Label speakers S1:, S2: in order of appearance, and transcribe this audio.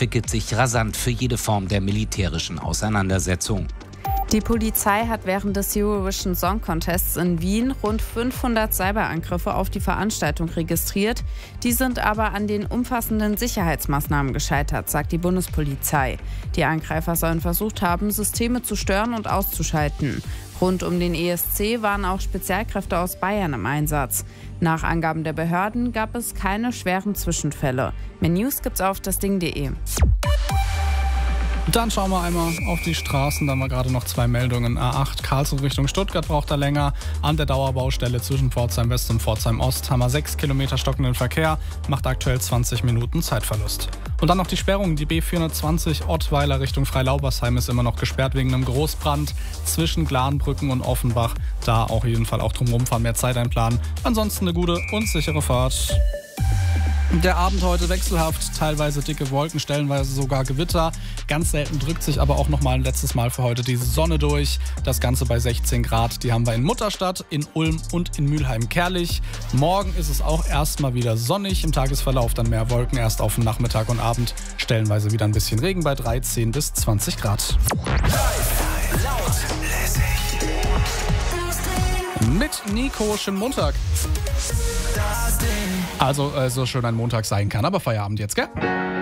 S1: entwickelt sich rasant für jede Form der militärischen Auseinandersetzung.
S2: Die Polizei hat während des Eurovision Song Contests in Wien rund 500 Cyberangriffe auf die Veranstaltung registriert. Die sind aber an den umfassenden Sicherheitsmaßnahmen gescheitert, sagt die Bundespolizei. Die Angreifer sollen versucht haben, Systeme zu stören und auszuschalten. Rund um den ESC waren auch Spezialkräfte aus Bayern im Einsatz. Nach Angaben der Behörden gab es keine schweren Zwischenfälle. Mehr News gibt's auf dasding.de.
S3: Dann schauen wir einmal auf die Straßen. Da haben wir gerade noch 2 Meldungen. A8 Karlsruhe Richtung Stuttgart braucht er länger. An der Dauerbaustelle zwischen Pforzheim West und Pforzheim Ost haben wir 6 Kilometer stockenden Verkehr. Macht aktuell 20 Minuten Zeitverlust. Und dann noch die Sperrung. Die B420 Ottweiler Richtung Freilaubersheim ist immer noch gesperrt wegen einem Großbrand zwischen Glanbrücken und Offenbach. Da auf jeden Fall auch drumherum fahren, mehr Zeit einplanen. Ansonsten eine gute und sichere Fahrt. Der Abend heute wechselhaft, teilweise dicke Wolken, stellenweise sogar Gewitter. Ganz selten drückt sich aber auch nochmal ein letztes Mal für heute die Sonne durch. Das Ganze bei 16 Grad. Die haben wir in Mutterstadt, in Ulm und in Mülheim-Kerlich. Morgen ist es auch erstmal wieder sonnig. Im Tagesverlauf dann mehr Wolken, erst auf den Nachmittag und Abend. Stellenweise wieder ein bisschen Regen bei 13 bis 20 Grad. Mit Nico, schönen Montag. Also, so schön ein Montag sein kann, aber Feierabend jetzt, gell?